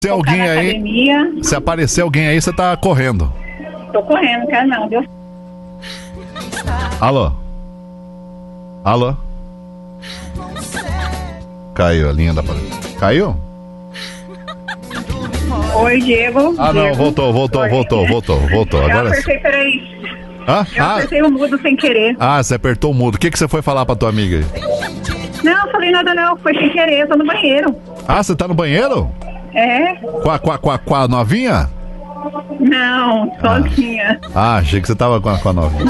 Se alguém aí, academia. Se aparecer alguém aí, você tá correndo. Tô correndo, quero não, Deus. Alô? Alô? Caiu a linha da parede. Caiu? Oi, Diego. Ah, não, voltou. Eu Agora apertei, peraí. Hã? Eu apertei o mudo sem querer. Ah, você apertou o mudo. O que você foi falar pra tua amiga aí? Não, falei nada não, foi sem querer, eu tô no banheiro. Ah, você tá no banheiro? É? Com a novinha? Não, sozinha. Ah, achei que você tava com a novinha.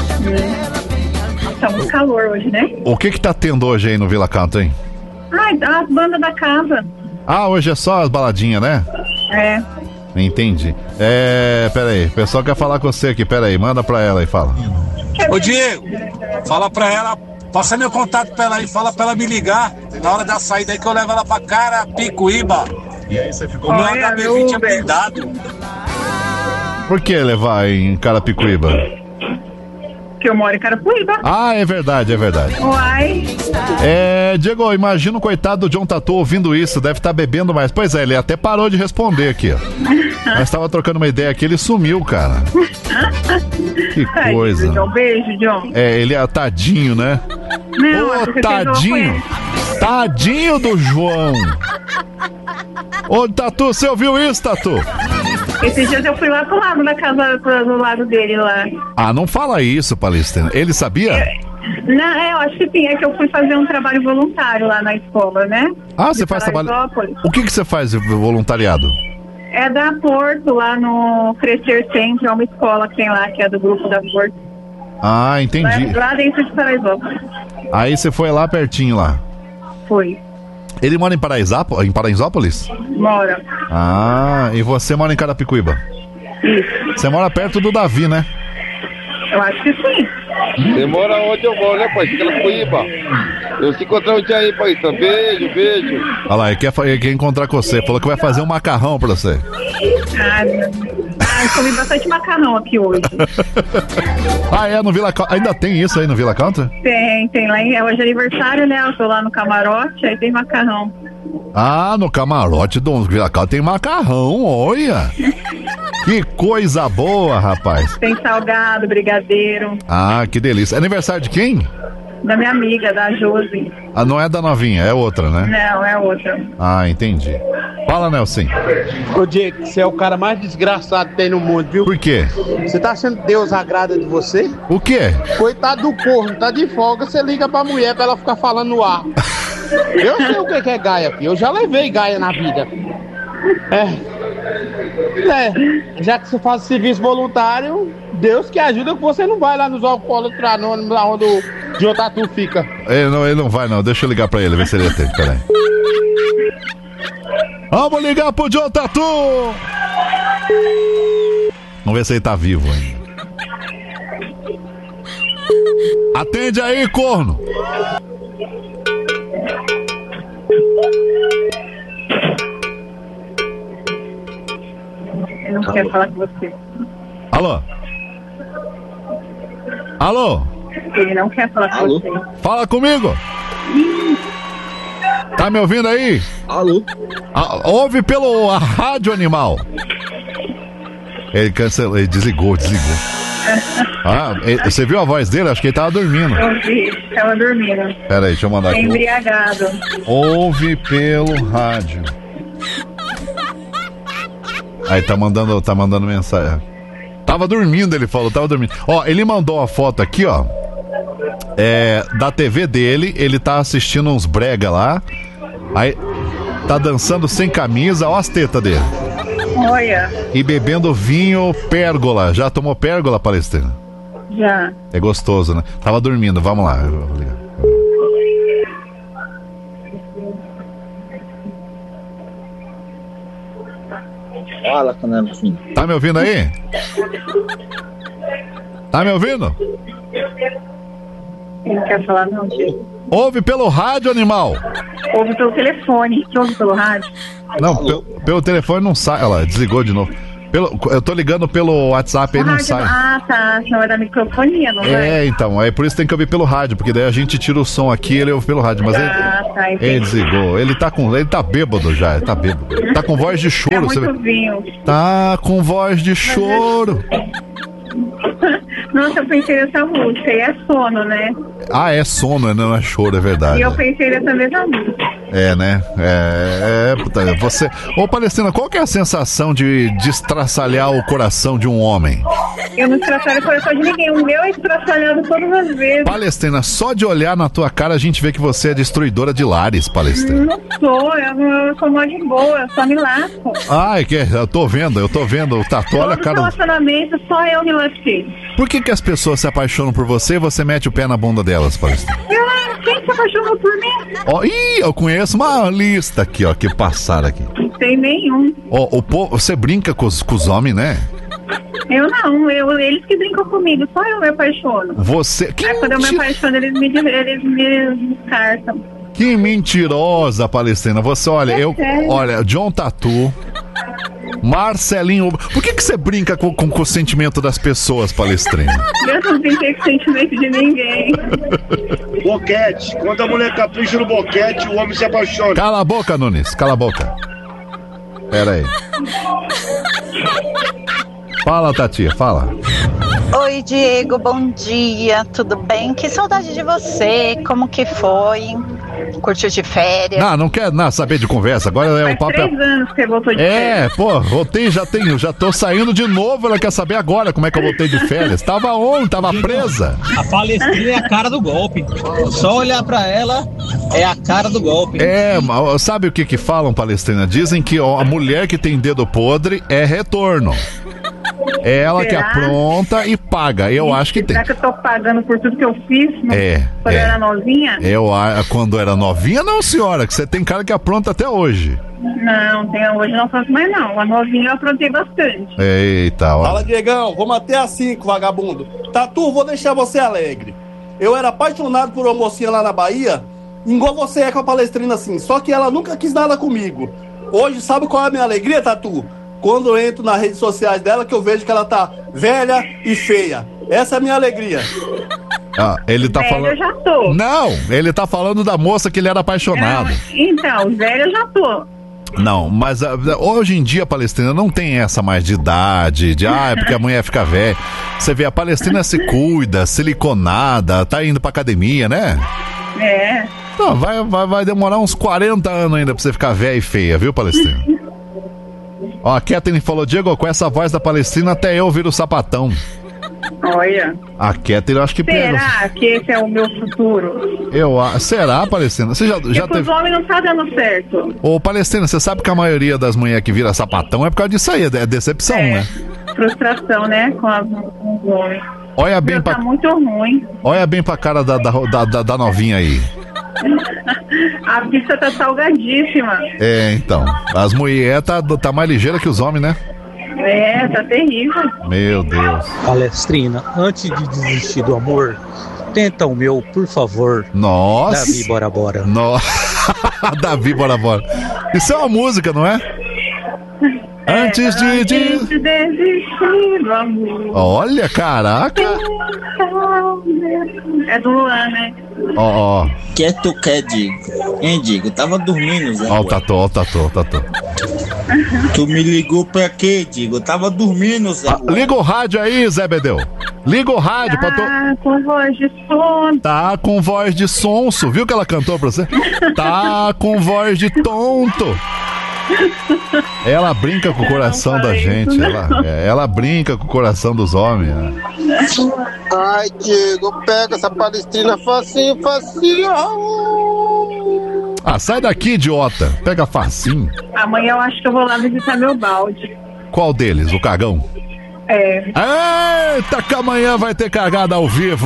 Tá muito calor hoje, né? O que tá tendo hoje aí no Vila Canto, hein? Ai, as bandas da casa. Ah, hoje é só as baladinhas, né? É. Entendi. Peraí, o pessoal quer falar com você aqui, peraí, manda pra ela e fala. Ô Diego, fala pra ela, passa meu contato pra ela aí, fala pra ela me ligar na hora da saída aí que eu levo ela pra Carapicuíba. E aí você ficou... O meu HB20 é blindado. Por que levar em Carapicuíba? Que eu moro em Carapicuíba. Ah, é verdade. Uai. Diego, imagina o coitado do John Tatu ouvindo isso, deve estar bebendo mais. Pois é, ele até parou de responder aqui, ó. Nós tava trocando uma ideia aqui, ele sumiu, cara. Que coisa. Ai, John, beijo, John. Ele é tadinho, né? Não, Ô, tadinho. Tadinho do João. Ô, Tatu, você ouviu isso, Tatu? Esses dias eu fui lá pro lado da casa, do lado dele lá. Ah, não fala isso, Palestina. Ele sabia? Não, eu acho que sim, é que eu fui fazer um trabalho voluntário lá na escola, né? Ah, você faz trabalho... O que você faz de voluntariado? É da Porto, lá no Crescer Centro, é uma escola que tem lá, que é do grupo da Porto. Ah, entendi. Lá dentro de Paraisópolis. Aí você foi lá pertinho lá? Fui. Ele mora em Paraisópolis? Mora. Ah, e você mora em Carapicuíba? Isso. Você mora perto do Davi, né? Eu acho que sim. Você mora onde eu moro, né, pai? Carapicuíba. Eu se encontrar um dia aí, pai. Beijo. Olha lá, ele quer encontrar com você. Falou que vai fazer um macarrão pra você. Eu comi bastante macarrão aqui hoje. No Vila Country? Ainda tem isso aí no Vila Country? Tem lá. Hoje é aniversário, né? Eu tô lá no camarote, aí tem macarrão. Ah, no camarote do Vila Country tem macarrão, olha! Que coisa boa, rapaz! Tem salgado, brigadeiro. Ah, que delícia. Aniversário de quem? Da minha amiga, da Josi. Ah, não é da novinha, é outra, né? Não, é outra. Ah, entendi. Fala, Nelson. Ô, Diego, você é o cara mais desgraçado que tem no mundo, viu? Por quê? Você tá achando que Deus agrada de você? O quê? Coitado do corno, tá de folga, você liga pra mulher pra ela ficar falando no ar. Eu sei o que é Gaia, filho. Eu já levei Gaia na vida. Já que você faz serviço voluntário, Deus que ajuda que você não vai lá nos alcoólatros anônimos, lá onde o John Tatu fica. Ele não vai não, deixa eu ligar pra ele, ver se ele atende, peraí. Vamos ligar pro John Tatu! Vamos ver se ele tá vivo ainda. Atende aí, corno! Eu não quero falar com você. Alô? Ele não quer falar com você. Fala comigo! Tá me ouvindo aí? Alô? Ouve pelo rádio, animal. Ele cancelou, ele desligou. Você viu a voz dele? Acho que ele tava dormindo. Eu vi, tava dormindo. Pera aí, deixa eu mandar aqui. Embriagado. Ouve pelo rádio. Aí tá mandando mensagem. Tava dormindo, ele falou, tava dormindo. Ó, ele mandou uma foto aqui, ó. Da TV dele, ele tá assistindo uns brega lá. Aí tá dançando sem camisa, ó as tetas dele. Olha. E bebendo vinho pérgola. Já tomou pérgola, Palestina? Já. É gostoso, né? Tava dormindo, vamos lá. Eu vou ligar. Fala, canela, assim. Tá me ouvindo aí? Tá me ouvindo? Ele não quer falar não, Diego. Ouve pelo rádio, animal. Ouve pelo telefone. Você ouve pelo rádio? Não, pelo telefone não sai. Olha lá, desligou de novo. Eu tô ligando pelo WhatsApp, aí não sai. Ah, tá. Não é da microfonia, não é? Então, é por isso que tem que ouvir pelo rádio, porque daí a gente tira o som aqui e ele ouve pelo rádio. Mas ele desligou. Ele tá bêbado já, ele tá bêbado. Tá com voz de choro. É muito vinho. Tá com voz de choro. Nossa, eu pensei nessa música, e é sono, né? Ah, é sono, não é choro, é verdade. E eu pensei nessa mesma música. É, né? Puta, você... Ô, Palestina, qual que é a sensação de estraçalhar o coração de um homem? Eu não estraçalho o coração de ninguém, o meu é estraçalhado todas as vezes. Palestina, só de olhar na tua cara a gente vê que você é destruidora de lares, Palestina. Não sou, eu sou mó de boa, eu só me lasco. Ai, eu tô vendo o tatu, olha a cara... relacionamento, só eu me lasquei. Por que as pessoas se apaixonam por você e você mete o pé na bunda delas, Palestina? Quem se apaixonou por mim? Eu conheço uma lista aqui, ó, que passaram aqui. Não tem nenhum. O povo, você brinca com os homens, né? Eu não, eles que brincam comigo, só eu me apaixono. Você... Quando eu me apaixono, eles me descartam. Que mentirosa, Palestina. Você, olha, olha, John Tatu, Marcelinho... Por que você brinca com o sentimento das pessoas, Palestina? Eu não brinquei com o sentimento de ninguém. Boquete. Quando a mulher capricha no boquete, o homem se apaixona. Cala a boca, Nunes. Cala a boca. Pera aí. Fala, Tatia, fala. Oi, Diego, bom dia, tudo bem? Que saudade de você, como que foi? Curtiu de férias? Não quer saber de conversa, agora é o papo... Faz 3 anos que você voltou de férias. Voltei, já tô saindo de novo, ela quer saber agora como é que eu voltei de férias. Tava onde? Tava presa. A Palestina é a cara do golpe. Só olhar pra ela é a cara do golpe. Sabe o que falam, Palestina? Dizem que a mulher que tem dedo podre é retorno. É ela que apronta e paga. Eu acho que tem. Será que eu tô pagando por tudo que eu fiz? Quando eu era novinha? Quando era novinha, não, senhora. Que você tem cara que apronta até hoje. Não, hoje não faço mais não. A novinha eu aprontei bastante. Eita, ó. Fala, Diegão. Vamos até às 5, vagabundo. Tatu, vou deixar você alegre. Eu era apaixonado por uma mocinha lá na Bahia, igual você é com a Palestrina assim. Só que ela nunca quis nada comigo. Hoje, sabe qual é a minha alegria, Tatu? Quando eu entro nas redes sociais dela, que eu vejo que ela tá velha e feia. Essa é a minha alegria. Ele tá falando... eu já tô. Não, ele tá falando da moça que ele era apaixonado. Então, velho eu já tô. Não, mas hoje em dia a Palestina não tem essa mais de idade, é porque a mulher fica velha. Você vê, a Palestina se cuida, siliconada, tá indo pra academia, né? Não, vai demorar uns 40 anos ainda pra você ficar velha e feia, viu, Palestina? Ó, a Kathleen falou, Diego, com essa voz da Palestina até eu viro sapatão. Olha. A Kathleen, eu acho que... Será que esse é o meu futuro? Será, Palestina? Você já teve... os homens não tá dando certo. Ô, Palestina, você sabe que a maioria das mulheres que vira sapatão é por causa disso aí, é decepção, né? Frustração, né? Com os homens. Olha bem tá muito ruim. Olha bem pra cara da novinha aí. A pista tá salgadíssima. Então. As mulheres tá mais ligeira que os homens, né? Tá terrível. Meu Deus. Palestrina, antes de desistir do amor, tenta o meu, por favor. Nossa. Davi, bora, bora. Davi, bora, bora. Isso é uma música, não é? Antes de desistir do amor. Olha, caraca. É do Luan, né? Ó. Que tu quer, Digo? Hein, Digo? Tava dormindo, Zé. Ó, o Tatu. Tu me ligou pra quê, Digo? Eu tava dormindo, Zé. Liga o rádio aí, Zé Bedeu. Liga o rádio pra tu... com voz de sonso. Tá com voz de sonso. Viu que ela cantou pra você? Tá com voz de tonto. Ela brinca com o coração da gente. Ela brinca com o coração dos homens. Ai, Diego, pega essa Palestrina facinho. Sai daqui, idiota. Pega facinho. Amanhã eu acho que eu vou lá visitar meu balde. Qual deles? O cagão? Eita, que amanhã vai ter cagada ao vivo.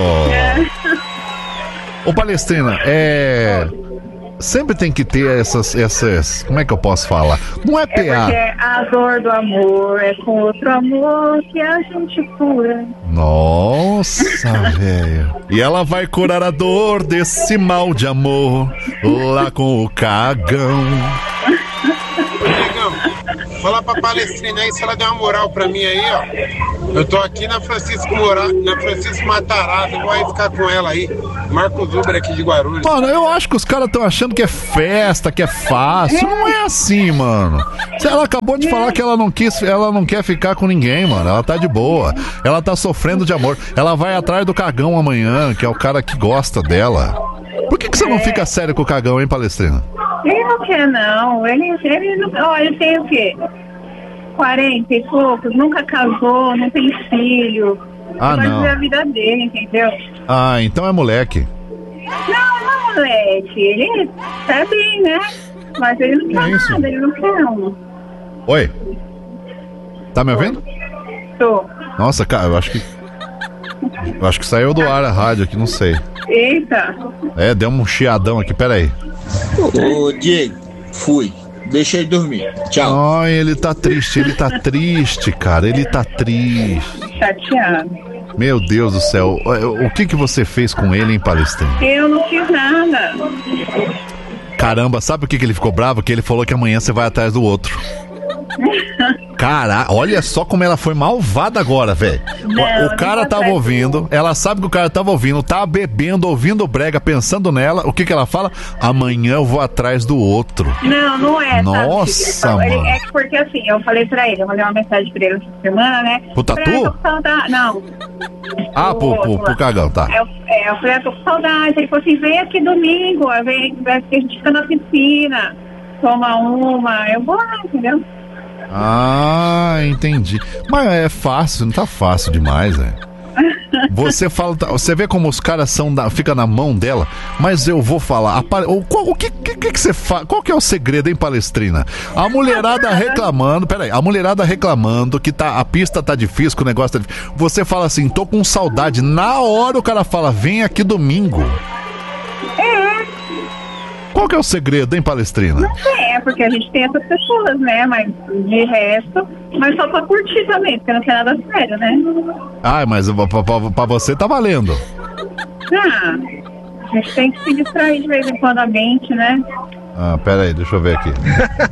Ô, Palestrina, sempre tem que ter essas... Como é que eu posso falar? Não é PA. Porque a dor do amor é com outro amor que a gente cura. Nossa, velho. E ela vai curar a dor desse mal de amor lá com o cagão. fala pra Palestrina aí se ela der uma moral pra mim aí, ó. Eu tô aqui na Francisco Matarazzo, vou aí ficar com ela aí. Marcos Uber aqui de Guarulhos. Mano, eu acho que os caras estão achando que é festa, que é fácil. Não é assim, mano. Ela acabou de falar que ela não quer ficar com ninguém, mano. Ela tá de boa. Ela tá sofrendo de amor. Ela vai atrás do Cagão amanhã, que é o cara que gosta dela. Por que você não fica sério com o Cagão, hein, Palestrina? Ele não quer, não. Ele não... Ó, ele tem o quê? 40 e poucos, nunca casou, não tem filho. Ah, vai não. viver a vida dele, entendeu? Ah, então é moleque. Não, moleque. Ele tá bem, né? Mas ele não quer nada, ele não quer não. Oi? Tá me ouvindo? Tô. Nossa, cara, eu acho que saiu do ar a rádio aqui, não sei. Eita. É, deu um chiadão aqui, peraí. Ô, Diego, fui. Deixa ele dormir. Tchau. Ai, ele tá triste, cara. Ele tá triste. Chateado. Meu Deus do céu. O que você fez com ele, hein, Palestrina? Eu não fiz nada. Caramba, sabe o que ele ficou bravo? Que ele falou que amanhã você vai atrás do outro. Cara, olha só como ela foi malvada agora, velho. O cara tava ouvindo, ela sabe que o cara tava ouvindo, tá bebendo, ouvindo brega, pensando nela. O que ela fala? Amanhã eu vou atrás do outro. Não é. Nossa, sabe? mano. É que porque assim, eu falei pra ele, eu mandei uma mensagem pra ele essa semana, né? Pro Tatu? Tô com saudade. Não. Ah, pro Cagão, tá. Eu falei, eu tô com saudade. Ele falou assim, vem aqui domingo, vem, a gente fica na piscina, toma uma. Eu vou lá, entendeu? Ah, entendi. Mas é fácil, não tá fácil demais, né? Você vê como os caras fica na mão dela, mas eu vou falar. O que você faz? Qual que é o segredo, hein, Palestrina? A mulherada reclamando, peraí, a mulherada reclamando que a pista tá difícil, que o negócio tá difícil. Você fala assim, tô com saudade. Na hora o cara fala, vem aqui domingo. Qual que é o segredo, hein, Palestrina? Não sei, é porque a gente tem essas pessoas, né? Mas de resto, mas só pra curtir também, porque não tem nada sério, né? Ah, mas pra você tá valendo. A gente tem que se distrair de vez em quando a mente, né? Ah, pera aí, deixa eu ver aqui.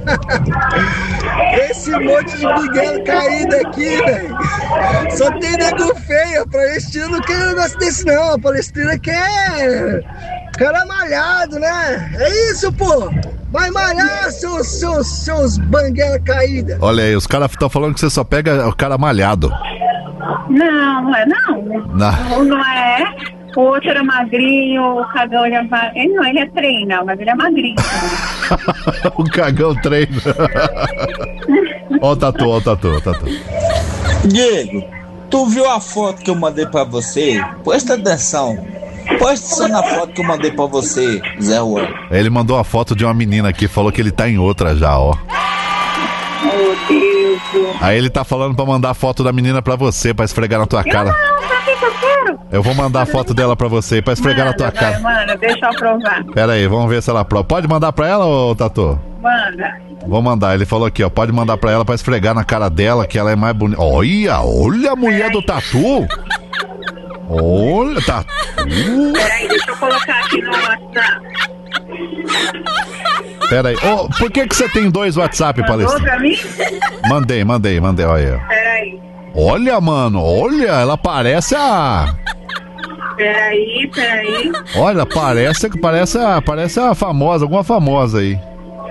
Esse monte de Miguel caído aqui, velho. Só tem nego feio. A Palestina não quer um negócio desse, não. A Palestina quer cara malhado, né? É isso, pô. Vai malhar, seus banguela caída. Olha aí, os caras estão falando que você só pega o cara malhado. Não é não. Não é. O outro era magrinho, o Cagão ele é treina, mas ele é magrinho. O Cagão treina. Ó o Tatu. Diego, tu viu a foto que eu mandei pra você? Presta atenção. Na foto que eu mandei pra você, Zé Juan. Ele mandou a foto de uma menina aqui, falou que ele tá em outra já, ó. Meu Deus. Aí ele tá falando pra mandar a foto da menina pra você, pra esfregar na tua cara. Pra que eu quero? Eu vou mandar a foto dela pra você, pra esfregar na tua cara. Mano, deixa eu provar. Pera aí, vamos ver se ela prova. Pode mandar pra ela, ô Tatu? Manda. Vou mandar, ele falou aqui, ó. Pode mandar pra ela pra esfregar na cara dela, que ela é mais bonita. Olha a mulher do Tatu. Olha, Tatu. Peraí, deixa eu colocar aqui no WhatsApp. Pera aí. Por que você tem 2 WhatsApp, Palestrina? Pra mim? Mandei, olha aí. Peraí. Olha, mano, ela parece a... Peraí. Olha, parece a famosa, alguma famosa aí.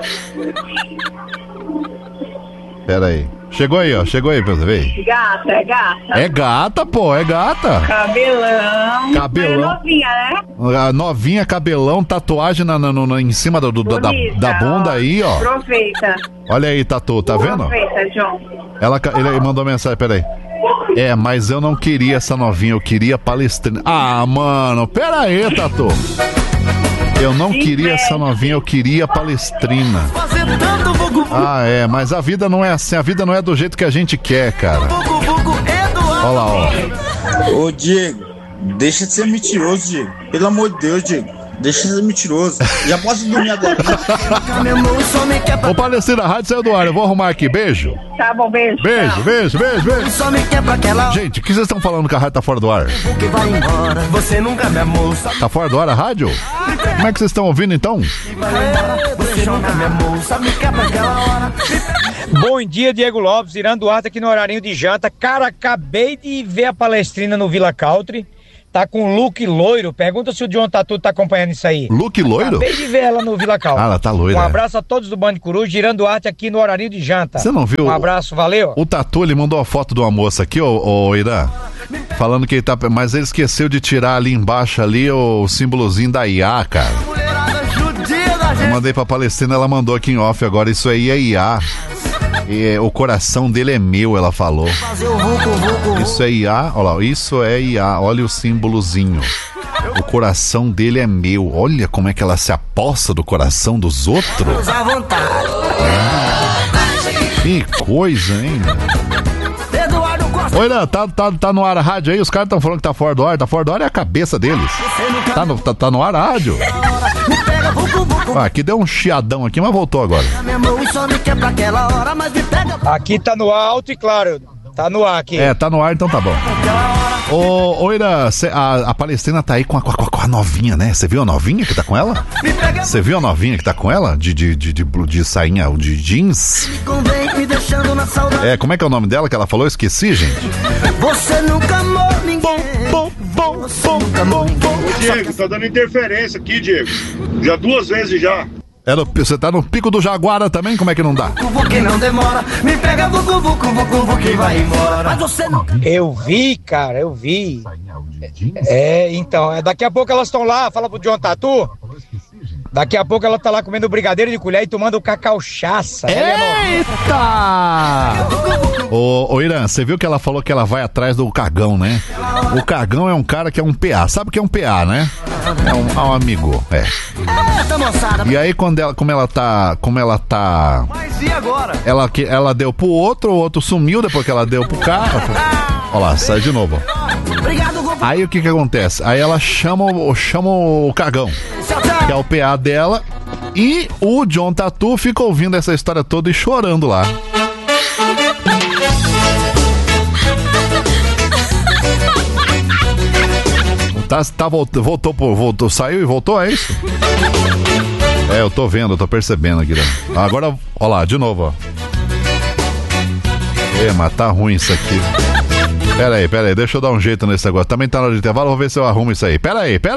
Pera aí. Chegou aí, pra você ver. Gata, é gata. É gata, pô, é gata. Cabelão. Cabelão. Novinha, né? Novinha, cabelão, tatuagem em cima da bunda aí, ó. Aproveita. Olha aí, Tatu, tá vendo? Aproveita, John. Ele mandou mensagem, peraí. Mas eu não queria essa novinha, eu queria Palestrina. Ah, mano, pera aí, Tatu. Eu não queria essa novinha, eu queria Palestrina. Mas a vida não é assim, a vida não é do jeito que a gente quer, cara. Olha lá, ó. Ô, Diego, deixa de ser mentiroso, Diego. Pelo amor de Deus, Diego. Deixa de ser mentiroso. Já posso dormir agora. Ô, Palestina, a rádio saiu do ar. Eu vou arrumar aqui. Beijo. Tá bom, beijo. Beijo, beijo, beijo, beijo. Gente, o que vocês estão falando que a rádio tá fora do ar? Tá fora do ar a rádio? Como é que vocês estão ouvindo então? Bom dia, Diego Lopes, Irã Duarte aqui no horarinho de janta. Cara, acabei de ver a Palestrina no Villa Country. Tá com look loiro. Pergunta se o John Tatu tá acompanhando isso aí. Look loiro? Acabei de ver ela no Villa Country. Ah, ela tá loira. Um abraço a todos do Band Coruja, Irã Duarte aqui no horarinho de janta. Você não viu? Um abraço, valeu. O Tatu, ele mandou a foto de uma moça aqui, ô Irã, falando que ele tá... Mas ele esqueceu de tirar ali embaixo ali o símbolozinho da IA, cara. Eu mandei pra Palestina, ela mandou aqui em off agora, isso aí é IA. E o coração dele é meu, ela falou. Isso é IA, olha lá, isso é IA, olha o símbolozinho. O coração dele é meu. Olha como é que ela se aposta do coração dos outros. Que coisa, hein? Oi, não, tá no ar a rádio aí? Os caras estão falando que tá fora do ar. Tá fora do ar é a cabeça deles. Tá no ar a rádio. Aqui deu um chiadão aqui, mas voltou agora. Aqui tá no ar alto e claro. Tá no ar aqui. É, tá no ar, então tá bom. Ô Ira, a Palestina tá aí com a novinha, né? Você viu a novinha que tá com ela? Você viu a novinha que tá com ela? De sainha, de jeans? É, como é que é o nome dela que ela falou? Eu esqueci, gente. Você nunca amou ninguém. Diego, tá dando interferência aqui, Diego. Já 2 vezes já. Você tá no Pico do Jaguara também? Como é que não dá? Que não demora, me pega vucu que vai embora. Mas você não... Eu vi, cara, eu vi. Então, daqui a pouco elas estão lá, fala pro John Tatu. Daqui a pouco ela tá lá comendo brigadeiro de colher e tomando cacauchaça. Eita! Ô Irã, você viu que ela falou que ela vai atrás do Cagão, né? O Cagão é um cara que é um PA. Sabe o que é um PA, né? É um amigo, é. E aí, como ela tá... Mas e agora? Ela deu pro outro, o outro sumiu depois que ela deu pro cara. Olha lá, sai de novo. Aí o que acontece? Aí ela chama o Cagão, que é o PA dela, e o John Tatu fica ouvindo essa história toda e chorando lá. Voltou, saiu e voltou, é isso? É, eu tô vendo, eu tô percebendo aqui. Agora, ó lá, de novo, ó. Mas tá ruim isso aqui. Pera aí, deixa eu dar um jeito nesse negócio. Também tá na hora de intervalo, vou ver se eu arrumo isso aí. Pera aí.